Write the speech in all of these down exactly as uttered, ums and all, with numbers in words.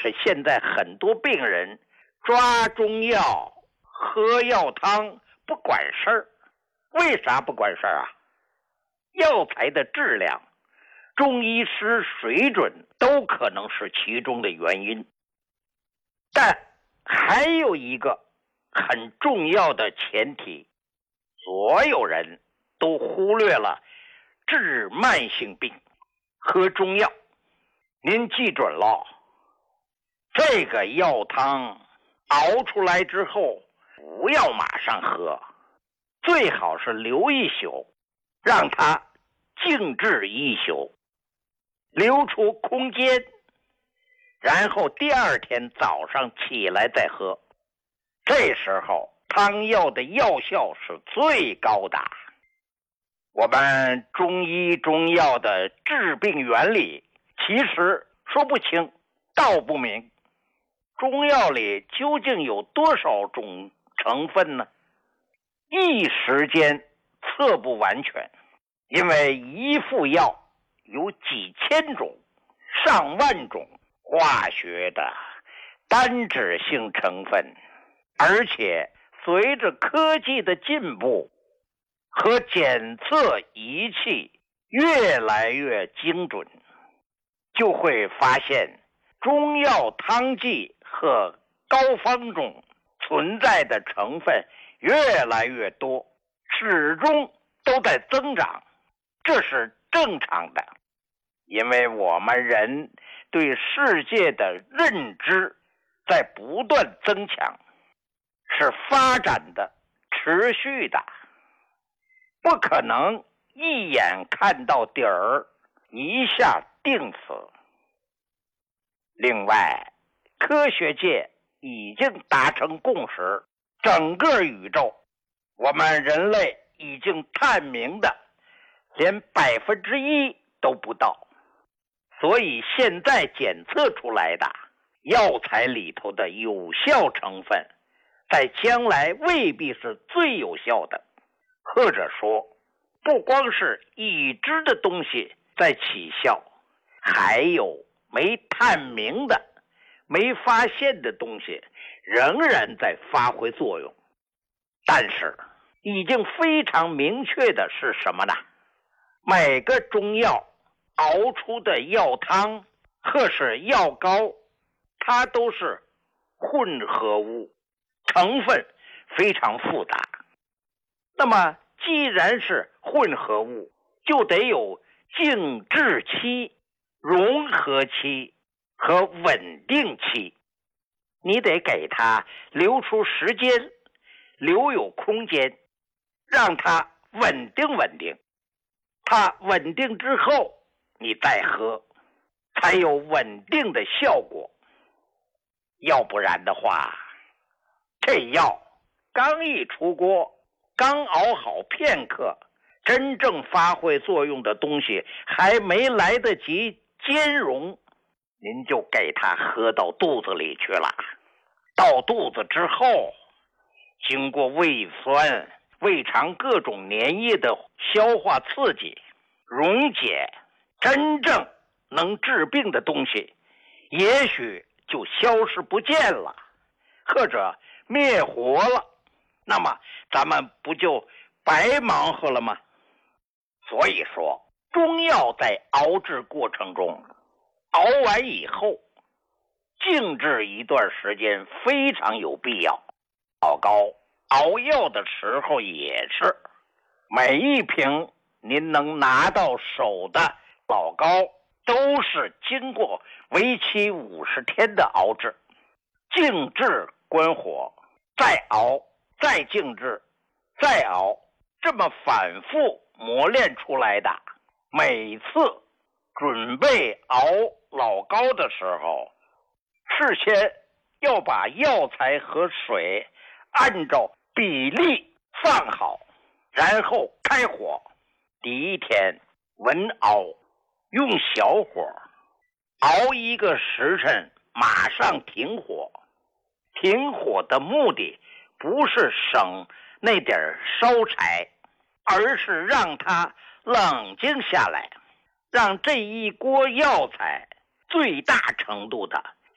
是现在很多病人抓中药喝药汤不管事儿。为啥不管事儿啊？药材的质量、中医师水准都可能是其中的原因。但还有一个很重要的前提，所有人都忽略了治慢性病喝中药。您记准了，这个药汤熬出来之后不要马上喝，最好是留一宿，让它静置一宿，留出空间，然后第二天早上起来再喝。这时候汤药的药效是最高的。我们中医中药的治病原理其实说不清道不明，中药里究竟有多少种成分呢？一时间测不完全，因为一副药有几千种、上万种化学的单质性成分，而且随着科技的进步和检测仪器越来越精准，就会发现中药汤剂和膏方中存在的成分越来越多，始终都在增长。这是正常的，因为我们人对世界的认知在不断增强，是发展的、持续的，不可能一眼看到底儿，一下定死。另外，科学界已经达成共识，整个宇宙，我们人类已经探明的连百分之一都不到，所以现在检测出来的药材里头的有效成分，在将来未必是最有效的，或者说，不光是已知的东西在起效，还有没探明的、没发现的东西仍然在发挥作用。但是已经非常明确的是什么呢？每个中药熬出的药汤或是药膏，它都是混合物，成分非常复杂。那么既然是混合物，就得有静置期、融合期和稳定期，你得给它留出时间，留有空间，让它稳定稳定。它稳定之后你再喝，才有稳定的效果。要不然的话，这药刚一出锅，刚熬好片刻，真正发挥作用的东西还没来得及兼容，您就给它喝到肚子里去了。到肚子之后，经过胃酸、胃肠各种粘液的消化刺激，溶解，真正能治病的东西也许就消失不见了，或者灭活了，那么咱们不就白忙活了吗？所以说，中药在熬制过程中，熬完以后静置一段时间非常有必要。老高熬药的时候也是，每一瓶您能拿到手的老高都是经过为期五十天的熬制，静置关火，再熬，再静置，再熬，这么反复磨练出来的。每次准备熬老高的时候，事先要把药材和水按照比例放好，然后开火。第一天文熬，用小火熬一个时辰，马上停火。停火的目的不是省那点烧柴，而是让它冷静下来，让这一锅药材最大程度的吸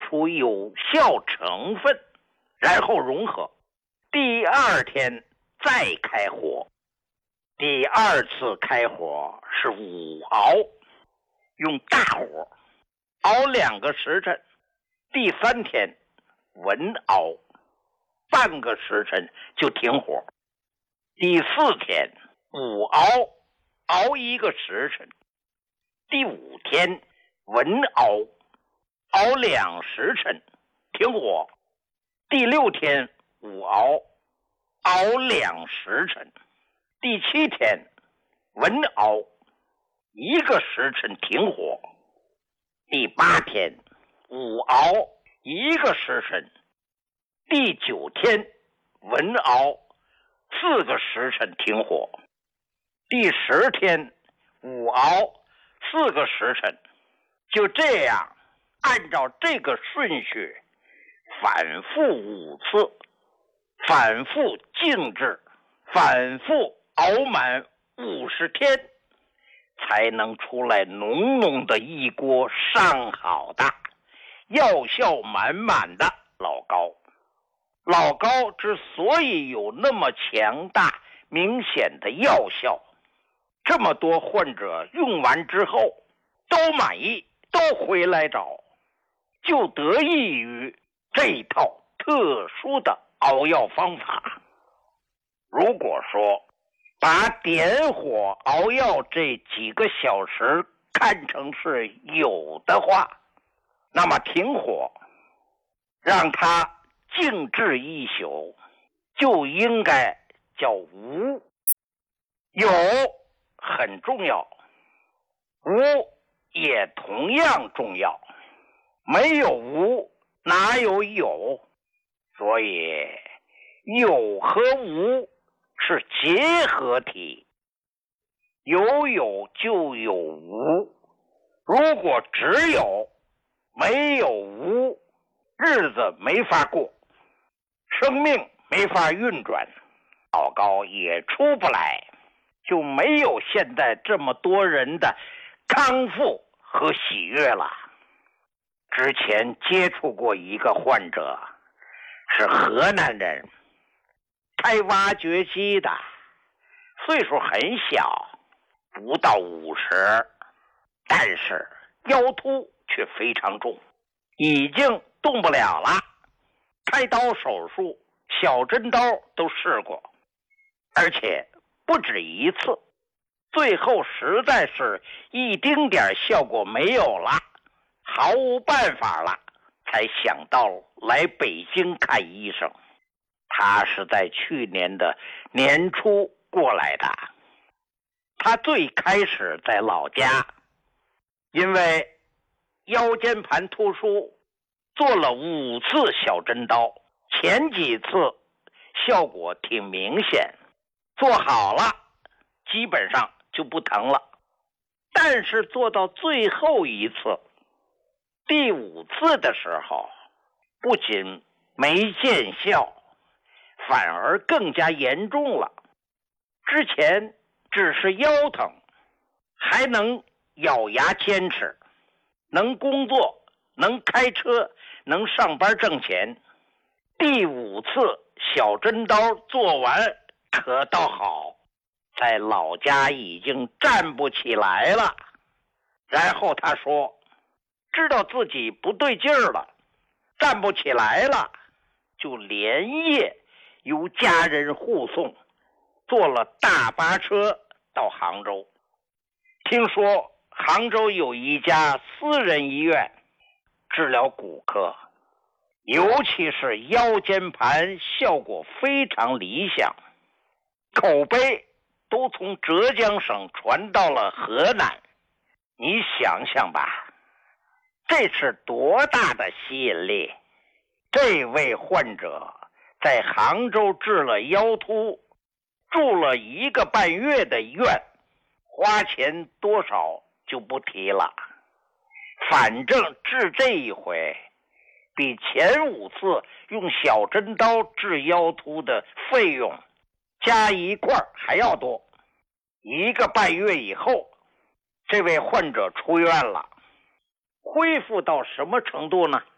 出有效成分，然后融合。第二天再开火，第二次开火是午熬，用大火熬两个时辰。第三天文熬，半个时辰就停火。第四天午熬，熬一个时辰。第五天文熬，熬两时辰，停火。第六天午熬，熬两时辰。第七天文熬，一个时辰停火。第八天午熬，一个时辰。第九天文熬，四个时辰停火。第十天午熬，四个时辰。就这样按照这个顺序反复五次，反复静置，反复熬满五十天，才能出来浓浓的一锅上好的药效满满的老膏。老膏之所以有那么强大明显的药效，这么多患者用完之后都满意，都回来找，就得益于这套特殊的熬药方法。如果说把点火熬药这几个小时看成是有的话，那么停火让它静置一宿就应该叫无。有很重要，无也同样重要，没有无哪有有？所以有和无是结合体，有有就有无。如果只有没有无，日子没法过，生命没法运转，老高也出不来，就没有现在这么多人的康复和喜悦了。之前接触过一个患者，是河南人，开挖掘机的，岁数很小，不到五十，但是腰突却非常重，已经动不了了，开刀手术小针刀都试过，而且不止一次，最后实在是一丁点效果没有了，毫无办法了，才想到来北京看医生。他是在去年的年初过来的。他最开始在老家，因为腰间盘突出，做了五次小针刀，前几次效果挺明显，做好了基本上就不疼了。但是做到最后一次，第五次的时候，不仅没见效，反而更加严重了。之前只是腰疼，还能咬牙坚持，能工作，能开车，能上班挣钱。第五次小针刀做完可倒好，在老家已经站不起来了。然后他说知道自己不对劲儿了，站不起来了，就连夜由家人护送，坐了大巴车到杭州。听说杭州有一家私人医院治疗骨科，尤其是腰间盘效果非常理想，口碑都从浙江省传到了河南。你想想吧，这是多大的吸引力。这位患者在杭州治了腰突，住了一个半月的院，花钱多少就不提了，反正治这一回比前五次用小针刀治腰突的费用加一块还要多。一个半月以后，这位患者出院了，恢复到什么程度呢？